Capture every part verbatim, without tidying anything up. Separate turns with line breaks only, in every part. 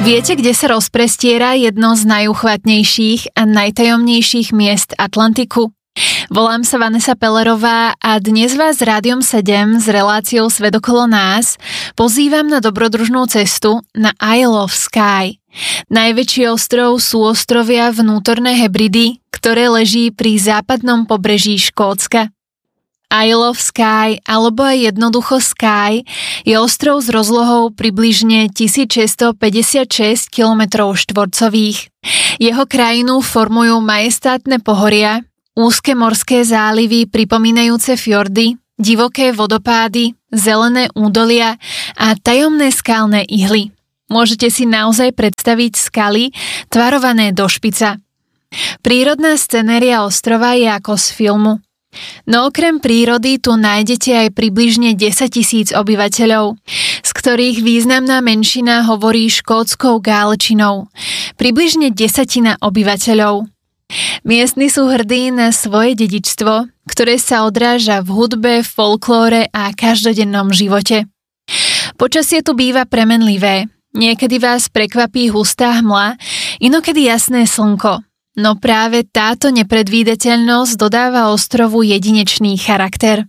Viete, kde sa rozprestiera jedno z najuchvatnejších a najtajomnejších miest Atlantiku? Volám sa Vanessa Pellerová a dnes vás s Rádiom sedem s reláciou Svet okolo nás pozývam na dobrodružnú cestu na Isle of Skye. Najväčší ostrov sú ostrovia Vnútorné Hebridy, ktoré leží pri západnom pobreží Škótska. Isle of Skye, alebo aj jednoducho Skye, je ostrov s rozlohou približne tisícšesťstopäťdesiatšesť kilometrov štvorcových. Jeho krajinu formujú majestátne pohoria, úzke morské zálivy pripomínajúce fjordy, divoké vodopády, zelené údolia a tajomné skalné ihly. Môžete si naozaj predstaviť skaly tvarované do špica. Prírodná scenéria ostrova je ako z filmu. No okrem prírody tu nájdete aj približne desaťtisíc obyvateľov, z ktorých významná menšina hovorí škótskou gálčinou. Približne desatina obyvateľov. Miestni sú hrdí na svoje dedičstvo, ktoré sa odráža v hudbe, folklóre a každodennom živote. Počasie tu býva premenlivé. Niekedy vás prekvapí hustá hmla, inokedy jasné slnko. No práve táto nepredvídateľnosť dodáva ostrovu jedinečný charakter.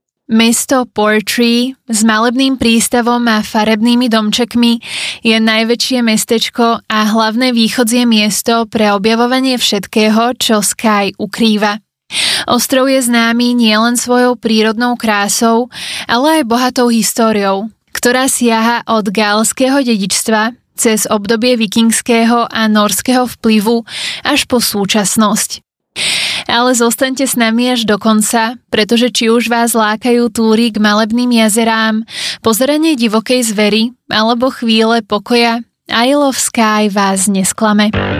Mesto Portree s malebným prístavom a farebnými domčekmi je najväčšie mestečko a hlavné východzie miesto pre objavovanie všetkého, čo Skye ukrýva. Ostrov je známy nielen svojou prírodnou krásou, ale aj bohatou históriou, ktorá siaha od gálskeho dedičstva cez obdobie vikingského a norského vplyvu až po súčasnosť. Ale zostaňte s nami až do konca, pretože či už vás lákajú túry k malebným jazerám, pozeranie divokej zvery alebo chvíle pokoja, Isle of Skye vás nesklame.